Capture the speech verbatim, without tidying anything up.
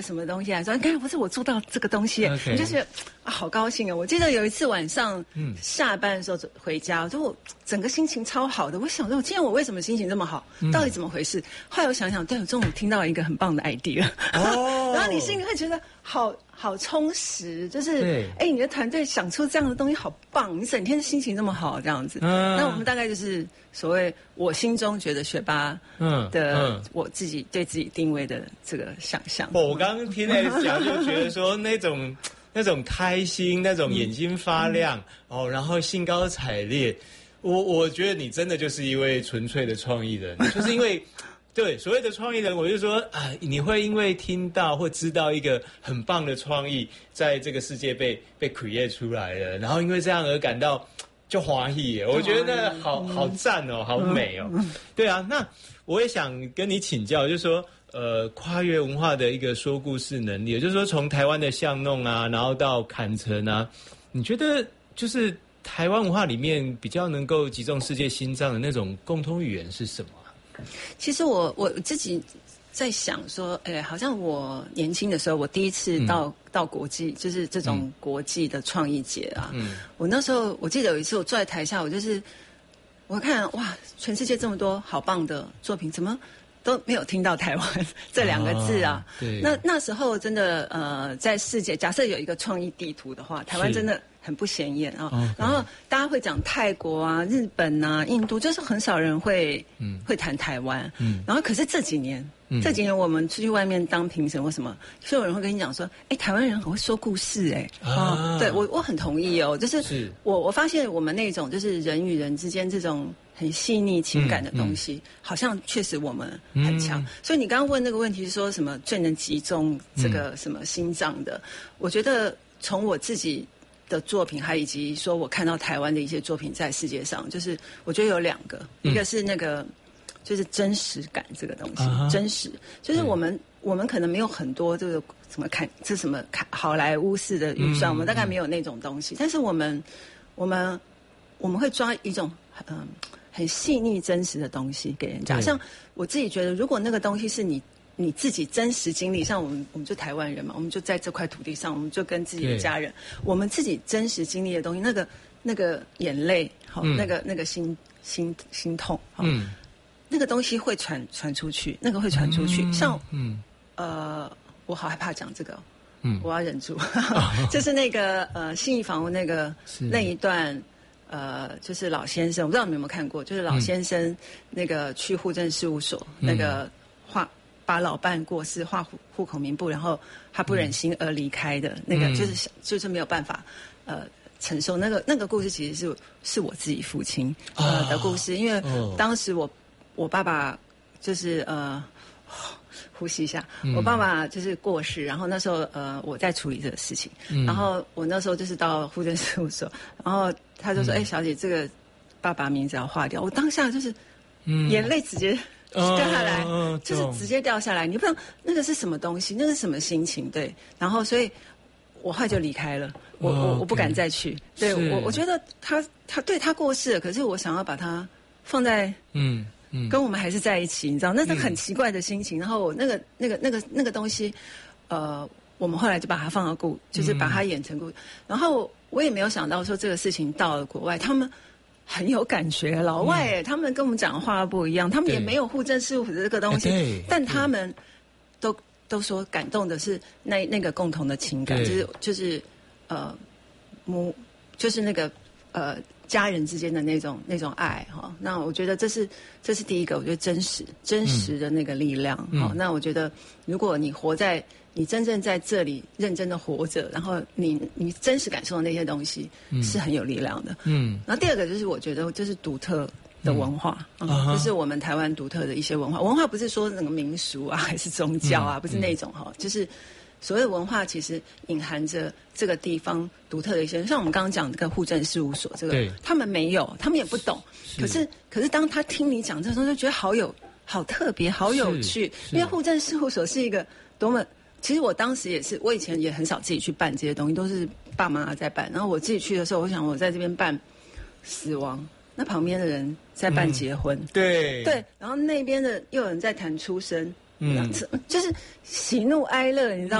什么东西来说，你看不是我做到这个东西， okay. 你就觉得啊好高兴啊！我记得有一次晚上，嗯，下班的时候回家，就我整个心情超好的。我想说，今天我为什么心情这么好？嗯、到底怎么回事？后来我想想，对，我中午听到一个很棒的 idea， 哦，然后你心里会觉得好好充实，就是哎，你的团队想出这样的东西好棒，你整天心情这么好，这样子。嗯、那我们大概就是所谓我心中觉得学霸嗯的、嗯、我自己对自己定位的这个想象。 哦、我刚刚听你讲，就觉得说那种那种开心，那种眼睛发亮、嗯、哦，然后兴高采烈。我我觉得你真的就是一位纯粹的创意人，就是因为。对，所谓的创意人，我就说啊，你会因为听到或知道一个很棒的创意，在这个世界被被 create 出来了，然后因为这样而感到就欢喜耶。我觉得那好好赞哦，好美哦。对啊，那我也想跟你请教，就是说，呃，跨越文化的一个说故事能力，就是说从台湾的巷弄啊，然后到坎城啊，你觉得就是台湾文化里面比较能够击中世界心脏的那种共通语言是什么？ 其实我我自己在想说，哎，好像我年轻的时候，我第一次到、嗯、到国际，就是这种国际的创意节啊。嗯，我那时候我记得有一次我坐在台下，我就是我看哇，全世界这么多好棒的作品，怎么都没有听到台湾这两个字啊？哦、对。那那时候真的呃，在世界假设有一个创意地图的话，台湾真的很不显眼啊。Okay. 然后大家会讲泰国啊、日本啊、印度，就是很少人会、嗯、会谈台湾。嗯。然后可是这几年，嗯、这几年我们出去外面当评审或什么，所有人会跟你讲说，哎，台湾人很会说故事、欸，哎。啊。对我我很同意哦，就是, 是我我发现我们那种就是人与人之间这种很细腻情感的东西，嗯嗯、好像确实我们很强。嗯、所以你刚刚问那个问题是说什么最能集中这个什么心脏的？嗯、我觉得从我自己的作品，还以及说我看到台湾的一些作品在世界上，就是我觉得有两个，嗯、一个是那个就是真实感这个东西，啊、真实就是我们、嗯、我们可能没有很多这个什么看这什么看好莱坞式的预算，嗯、我们大概没有那种东西，嗯、但是我们我们我们会抓一种嗯很细腻真实的东西给人家，像我自己觉得，如果那个东西是你。你自己真实经历，像我们，我们就台湾人嘛，我们就在这块土地上，我们就跟自己的家人，我们自己真实经历的东西，那个那个眼泪，好、嗯，那个那个心心心痛，嗯，那个东西会传传出去，那个会传出去。嗯、像，嗯，呃，我好害怕讲这个，嗯，我要忍住，哦、就是那个呃信义房屋那个那一段。呃，就是老先生，我不知道你们有没有看过，就是老先生那个去户政事务所、嗯、那个画。把老伴过世画户户口名簿，然后他不忍心而离开的、嗯、那个，就是就是没有办法呃承受那个那个故事，其实是是我自己父亲呃、啊、的故事，因为当时我我爸爸就是呃呼吸一下，嗯、我爸爸就是过世，然后那时候呃我在处理这个事情，嗯、然后我那时候就是到户政事务所，然后他就说：“哎、嗯欸，小姐，这个爸爸名字要划掉。”我当下就是眼泪直接。掉下来，哦、就是直接掉下来，你不知道那个是什么东西，那是什么心情，对。然后，所以我后来就离开了，我、哦、我我不敢再去。对我，我觉得他他对他过世了，可是我想要把他放在嗯嗯，跟我们还是在一起，你知道，那是很奇怪的心情。嗯、然后我那个那个那个那个东西，呃，我们后来就把它放到故，就是把它演成故。嗯、然后我也没有想到说这个事情到了国外，他们。很有感觉，老外哎，嗯、他们跟我们讲的话不一样，他们也没有户政事务所这个东西，但他们都都说感动的是那那个共同的情感，就是就是呃母就是那个呃家人之间的那种那种爱哈。那我觉得这是这是第一个，我觉得真实真实的那个力量哈、嗯。那我觉得如果你活在你真正在这里认真的活着，然后你你真实感受的那些东西是很有力量的。嗯，然后第二个就是我觉得就是独特的文化，嗯嗯、就是我们台湾独特的一些文化。文化不是说那个民俗啊，还是宗教啊，嗯、不是那种哈，嗯、就是所谓的文化其实隐含着这个地方独特的一些，像我们刚刚讲这个户政事务所，这个他们没有，他们也不懂。可是可是当他听你讲这个时候，就觉得好有好特别，好有趣，因为户政事务所是一个多么。其实我当时也是，我以前也很少自己去办这些东西，都是爸妈在办。然后我自己去的时候，我想我在这边办死亡，那旁边的人在办结婚， 嗯、对对，然后那边的又有人在谈出生， 嗯，就是喜怒哀乐，你知道